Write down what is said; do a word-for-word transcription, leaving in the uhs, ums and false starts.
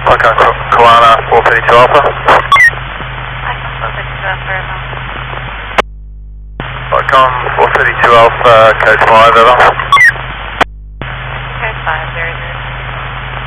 Icon Koala four thirty-two Alpha. Icon four thirty-two Alpha, over. Icon four thirty-two Alpha, code five, over.